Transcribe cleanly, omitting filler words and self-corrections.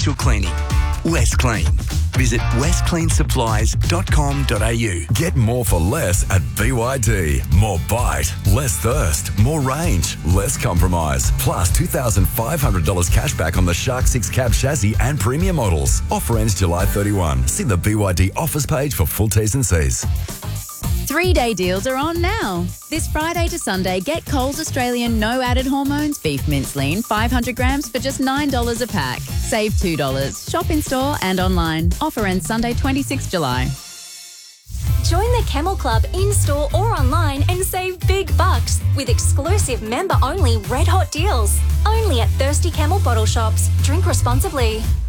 superficial cleaning. Less clean. Visit westcleansupplies.com.au. Get more for less at BYD. More bite, less thirst, more range, less compromise. Plus $2,500 cash back on the Shark 6 cab chassis and premium models. Offer ends July 31. See the BYD offers page for full T's and C's. 3-day deals are on now. This Friday to Sunday, get Coles Australian no added hormones beef mince lean 500 grams for just $9 a pack. Save $2. Shop in store and online. Offer ends Sunday 26 July. Join the Camel Club in-store or online and save big bucks with exclusive member-only red hot deals. Only at Thirsty Camel bottle shops. Drink responsibly.